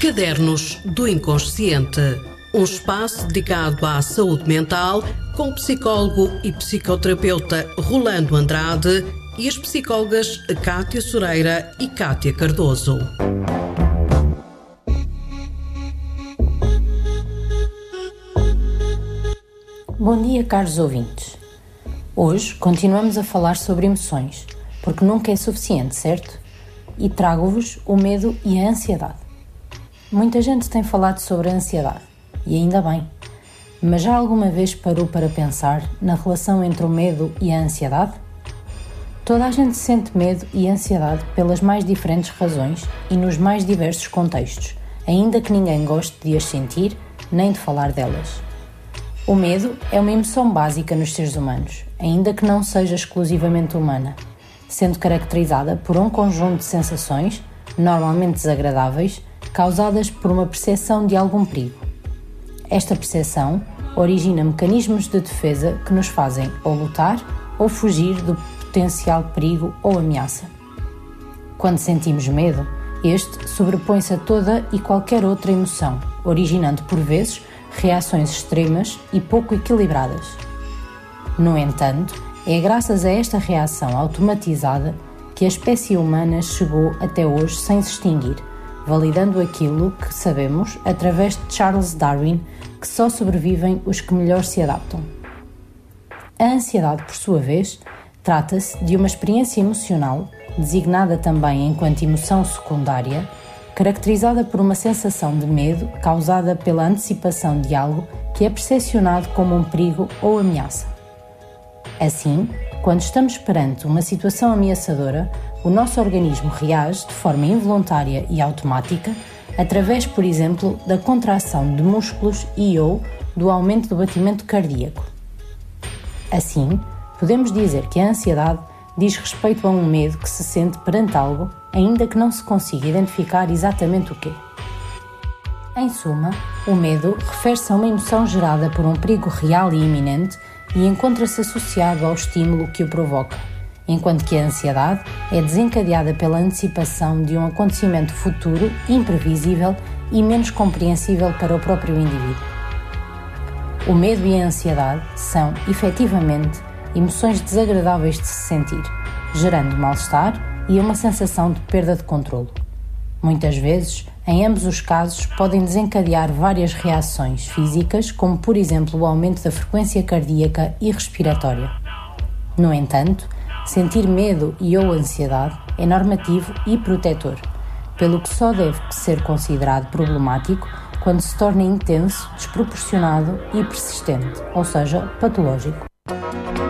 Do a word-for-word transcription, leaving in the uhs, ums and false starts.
Cadernos do Inconsciente, um espaço dedicado à saúde mental com o psicólogo e psicoterapeuta Rolando Andrade e as psicólogas Cátia Soreira e Cátia Cardoso. Bom dia, caros ouvintes. Hoje continuamos a falar sobre emoções, porque nunca é suficiente, certo? E trago-vos o medo e a ansiedade. Muita gente tem falado sobre a ansiedade, e ainda bem. Mas já alguma vez parou para pensar na relação entre o medo e a ansiedade? Toda a gente sente medo e ansiedade pelas mais diferentes razões e nos mais diversos contextos, ainda que ninguém goste de as sentir nem de falar delas. O medo é uma emoção básica nos seres humanos, ainda que não seja exclusivamente humana, sendo caracterizada por um conjunto de sensações, normalmente desagradáveis, causadas por uma percepção de algum perigo. Esta percepção origina mecanismos de defesa que nos fazem ou lutar ou fugir do potencial perigo ou ameaça. Quando sentimos medo, este sobrepõe-se a toda e qualquer outra emoção, originando por vezes reações extremas e pouco equilibradas. No entanto, é graças a esta reação automatizada que a espécie humana chegou até hoje sem se extinguir, validando aquilo que sabemos através de Charles Darwin, que só sobrevivem os que melhor se adaptam. A ansiedade, por sua vez, trata-se de uma experiência emocional, designada também enquanto emoção secundária, caracterizada por uma sensação de medo causada pela antecipação de algo que é percepcionado como um perigo ou ameaça. Assim, quando estamos perante uma situação ameaçadora, o nosso organismo reage de forma involuntária e automática, através, por exemplo, da contração de músculos e ou do aumento do batimento cardíaco. Assim, podemos dizer que a ansiedade diz respeito a um medo que se sente perante algo, ainda que não se consiga identificar exatamente o quê. Em suma, o medo refere-se a uma emoção gerada por um perigo real e iminente e encontra-se associado ao estímulo que o provoca, enquanto que a ansiedade é desencadeada pela antecipação de um acontecimento futuro imprevisível e menos compreensível para o próprio indivíduo. O medo e a ansiedade são, efetivamente, emoções desagradáveis de se sentir, gerando mal-estar e uma sensação de perda de controlo. Muitas vezes, em ambos os casos, podem desencadear várias reações físicas, como por exemplo o aumento da frequência cardíaca e respiratória. No entanto, sentir medo e ou ansiedade é normativo e protetor, pelo que só deve ser considerado problemático quando se torna intenso, desproporcionado e persistente, ou seja, patológico.